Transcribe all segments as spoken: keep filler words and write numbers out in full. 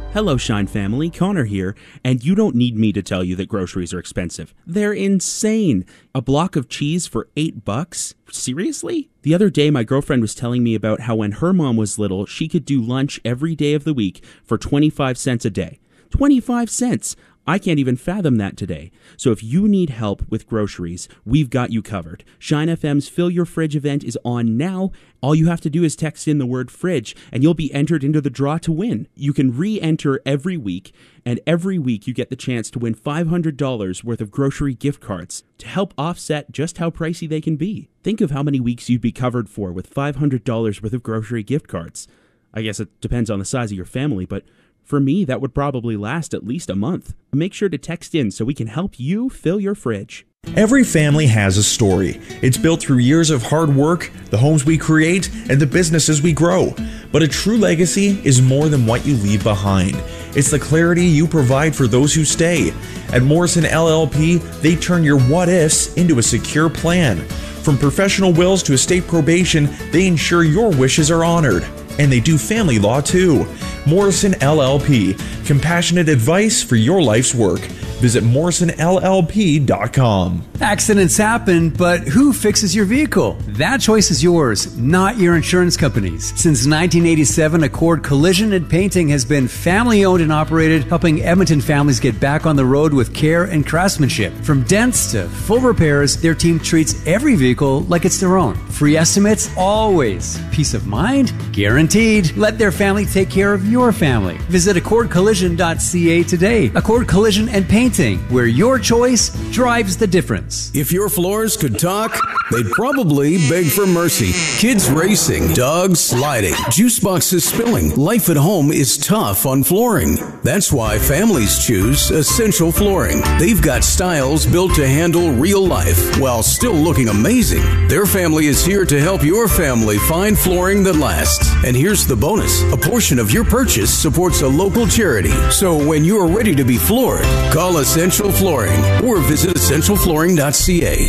Hello, Shine family. Connor here, and you don't need me to tell you that groceries are expensive. They're insane. A block of cheese for eight bucks? Seriously? The other day, my girlfriend was telling me about how when her mom was little, she could do lunch every day of the week for twenty-five cents a day. twenty-five cents! I can't even fathom that today. So if you need help with groceries, we've got you covered. Shine F M's Fill Your Fridge event is on now. All you have to do is text in the word fridge, and you'll be entered into the draw to win. You can re-enter every week, and every week you get the chance to win five hundred dollars worth of grocery gift cards to help offset just how pricey they can be. Think of how many weeks you'd be covered for with five hundred dollars worth of grocery gift cards. I guess it depends on the size of your family, but for me, that would probably last at least a month. Make sure to text in so we can help you fill your fridge. Every family has a story. It's built through years of hard work, the homes we create, and the businesses we grow. But a true legacy is more than what you leave behind. It's the clarity you provide for those who stay. At Morrison L L P, they turn your what-ifs into a secure plan. From professional wills to estate probation, they ensure your wishes are honored. And they do family law too. Morrison L L P, compassionate advice for your life's work. Visit morrison L L P dot com. Accidents happen, but who fixes your vehicle? That choice is yours, not your insurance company's. Since nineteen eighty-seven, Accord Collision and Painting has been family-owned and operated, helping Edmonton families get back on the road with care and craftsmanship. From dents to full repairs, their team treats every vehicle like it's their own. Free estimates, always. Peace of mind, guaranteed. Let their family take care of your family. Visit accord collision dot c a today. Accord Collision and Painting, where your choice drives the difference. If your floors could talk, they'd probably beg for mercy. Kids racing, dogs sliding, juice boxes spilling. Life at home is tough on flooring. That's why families choose Essential Flooring. They've got styles built to handle real life while still looking amazing. Their family is here to help your family find flooring that lasts. And here's the bonus. A portion of your purchase supports a local charity. So when you're ready to be floored, call Essential Flooring or visit essential flooring dot c a.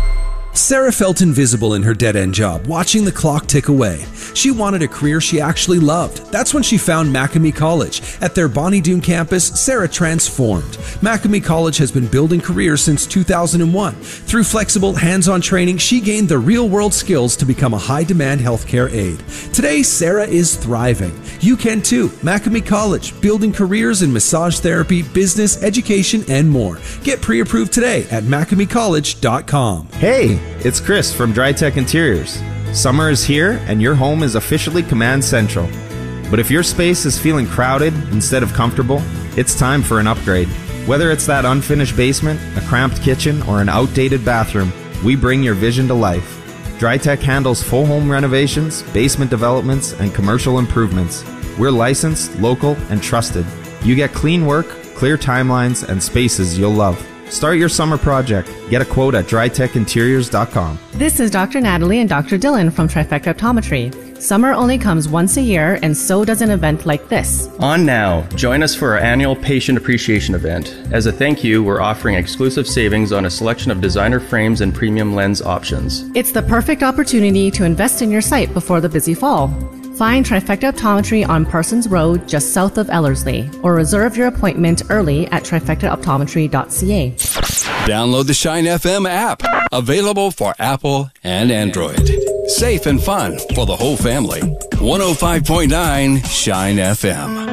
Sarah felt invisible in her dead-end job, watching the clock tick away. She wanted a career she actually loved. That's when she found Macamee College. At their Bonnie Doon campus, Sarah transformed. Macamee College has been building careers since two thousand one. Through flexible, hands-on training, she gained the real-world skills to become a high-demand healthcare aide. Today, Sarah is thriving. You can too. Macamee College, building careers in massage therapy, business, education, and more. Get pre-approved today at macamee college dot com. Hey! It's Chris from DryTech Interiors. Summer is here and your home is officially Command Central. But if your space is feeling crowded instead of comfortable, it's time for an upgrade. Whether it's that unfinished basement, a cramped kitchen, or an outdated bathroom, we bring your vision to life. DryTech handles full home renovations, basement developments, and commercial improvements. We're licensed, local, and trusted. You get clean work, clear timelines, and spaces you'll love. Start your summer project. Get a quote at dry tech interiors dot com. This is Doctor Natalie and Doctor Dylan from Trifecta Optometry. Summer only comes once a year, and so does an event like this. On now, join us for our annual Patient Appreciation event. As a thank you, we're offering exclusive savings on a selection of designer frames and premium lens options. It's the perfect opportunity to invest in your sight before the busy fall. Find Trifecta Optometry on Parsons Road, just south of Ellerslie, or reserve your appointment early at trifecta optometry dot c a. Download the Shine F M app, available for Apple and Android. Safe and fun for the whole family. one oh five point nine Shine F M.